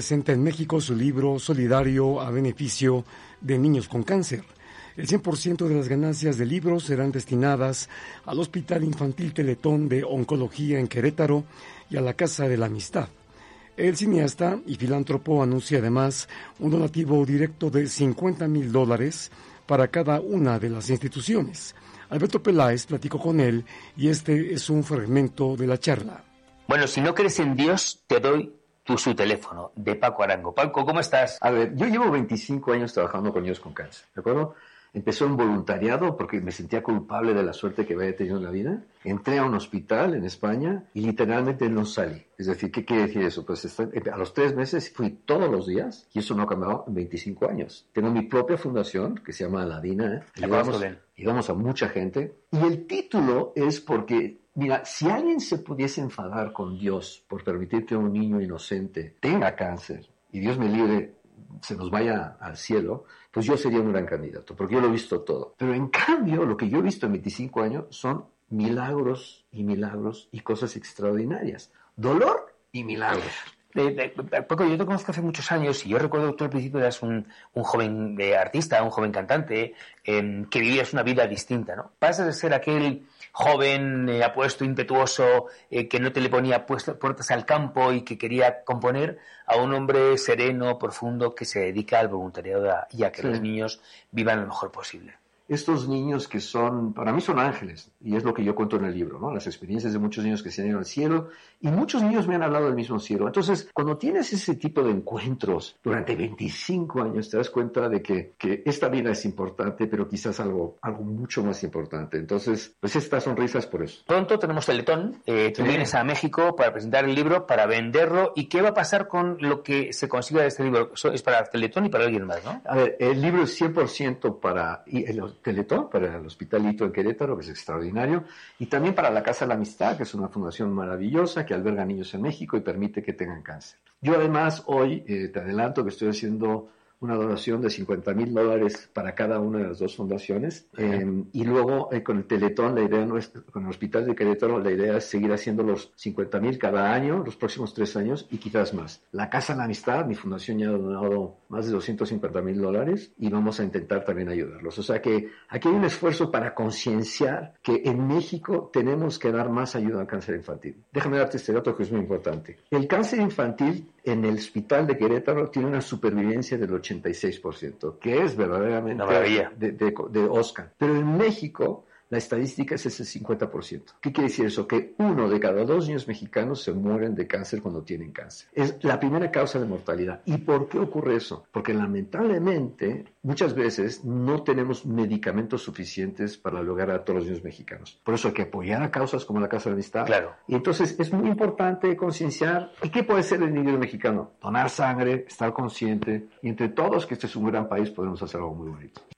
Presenta en México su libro solidario a beneficio de niños con cáncer. El 100% de las ganancias del libro serán destinadas al Hospital Infantil Teletón de Oncología en Querétaro y a la Casa de la Amistad. El cineasta y filántropo anuncia además un donativo directo de $50,000 para cada una de las instituciones. Alberto Peláez platicó con él y este es un fragmento de la charla. Bueno, si no crees en Dios, te doy su teléfono, de Paco Arango. Paco, ¿cómo estás? A ver, yo llevo 25 años trabajando con niños con cáncer, ¿de acuerdo? Empezó en voluntariado porque me sentía culpable de la suerte que había tenido en la vida. Entré a un hospital en España y literalmente no salí. Es decir, ¿qué quiere decir eso? Pues a los 3 meses fui todos los días y eso no ha cambiado en 25 años. Tengo mi propia fundación que se llama Aladina. Ayudamos a mucha gente. Y el título es porque, mira, si alguien se pudiese enfadar con Dios por permitir que un niño inocente tenga cáncer y Dios me libre, se nos vaya al cielo, pues yo sería un gran candidato, porque yo lo he visto todo. Pero en cambio, lo que yo he visto en 25 años son milagros y cosas extraordinarias. Dolor y milagros. Paco, yo te conozco hace muchos años y yo recuerdo que tú al principio eras un joven artista, un joven cantante, que vivías una vida distinta, ¿no? Pasas de ser aquel joven apuesto, impetuoso, que no te le ponía puertas al campo y que quería componer, a un hombre sereno, profundo, que se dedica al voluntariado y a que los niños vivan lo mejor posible. Estos niños que son, para mí son ángeles, y es lo que yo cuento en el libro, ¿no? Las experiencias de muchos niños que se han ido al cielo, y muchos niños me han hablado del mismo cielo. Entonces, cuando tienes ese tipo de encuentros durante 25 años, te das cuenta de que esta vida es importante, pero quizás algo mucho más importante. Entonces, pues esta sonrisa es por eso. Pronto tenemos Teletón, tú vienes a México para presentar el libro, para venderlo, ¿y qué va a pasar con lo que se consiga de este libro? Es para Teletón y para alguien más, ¿no? A ver, el libro es 100% para Teletón, para el Hospital Hito en Querétaro, que es extraordinario, y también para la Casa de la Amistad, que es una fundación maravillosa que alberga niños en México y permite que tengan cáncer. Yo además hoy te adelanto que estoy haciendo una donación de $50,000 para cada una de las dos fundaciones. Y luego con el Teletón, la idea con el Hospital de Querétaro, la idea es seguir haciendo los 50,000 cada año, los próximos 3 años y quizás más. La Casa de la Amistad, mi fundación ya ha donado más de $250,000 y vamos a intentar también ayudarlos. O sea que aquí hay un esfuerzo para concienciar que en México tenemos que dar más ayuda al cáncer infantil. Déjame darte este dato que es muy importante. El cáncer infantil en el Hospital de Querétaro tiene una supervivencia del 86%, que es verdaderamente de Oscar. Pero en México la estadística es ese 50%. ¿Qué quiere decir eso? Que 1 de cada 2 niños mexicanos se mueren de cáncer cuando tienen cáncer. Es la primera causa de mortalidad. ¿Y por qué ocurre eso? Porque lamentablemente muchas veces no tenemos medicamentos suficientes para lograr a todos los niños mexicanos. Por eso hay que apoyar a causas como la Casa de la Amistad. Claro. Y entonces es muy importante concienciar. ¿Y qué puede ser el niño mexicano? Donar sangre, estar consciente. Y entre todos, que este es un gran país, podemos hacer algo muy bonito.